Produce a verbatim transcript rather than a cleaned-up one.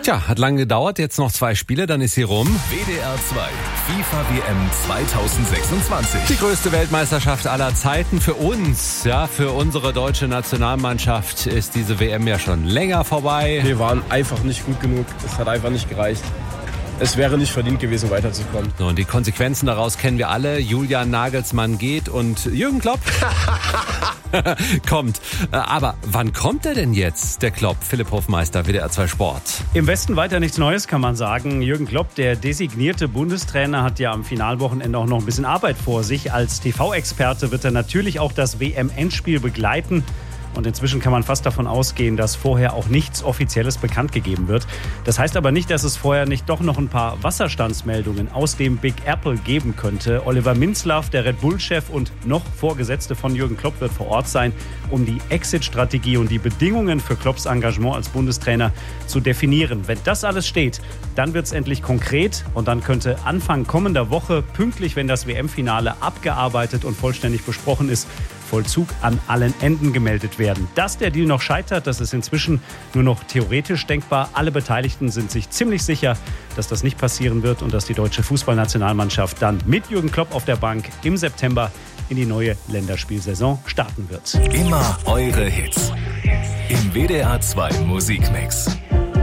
Tja, hat lange gedauert, jetzt noch zwei Spiele, dann ist sie rum. W D R zwei FIFA W M zweitausendsechsundzwanzig. Die größte Weltmeisterschaft aller Zeiten für uns, ja, für unsere deutsche Nationalmannschaft ist diese W M ja schon länger vorbei. Wir waren einfach nicht gut genug, es hat einfach nicht gereicht. Es wäre nicht verdient gewesen, weiterzukommen. So, und die Konsequenzen daraus kennen wir alle. Julian Nagelsmann geht und Jürgen Klopp kommt. Aber wann kommt er denn jetzt, der Klopp? Philipp Hofmeister, W D R zwei Sport. Im Westen weiter nichts Neues, kann man sagen. Jürgen Klopp, der designierte Bundestrainer, hat ja am Finalwochenende auch noch ein bisschen Arbeit vor sich. Als T V-Experte wird er natürlich auch das W M-Endspiel begleiten. Und inzwischen kann man fast davon ausgehen, dass vorher auch nichts Offizielles bekannt gegeben wird. Das heißt aber nicht, dass es vorher nicht doch noch ein paar Wasserstandsmeldungen aus dem Big Apple geben könnte. Oliver Minzlaff, der Red Bull-Chef und noch Vorgesetzte von Jürgen Klopp, wird vor Ort sein, um die Exit-Strategie und die Bedingungen für Klopps Engagement als Bundestrainer zu definieren. Wenn das alles steht, dann wird es endlich konkret und dann könnte Anfang kommender Woche, pünktlich, wenn das W M-Finale abgearbeitet und vollständig besprochen ist, Vollzug an allen Enden gemeldet werden. Dass der Deal noch scheitert, das ist inzwischen nur noch theoretisch denkbar. Alle Beteiligten sind sich ziemlich sicher, dass das nicht passieren wird und dass die deutsche Fußballnationalmannschaft dann mit Jürgen Klopp auf der Bank im September in die neue Länderspielsaison starten wird. Immer eure Hits im W D R zwei Musikmix.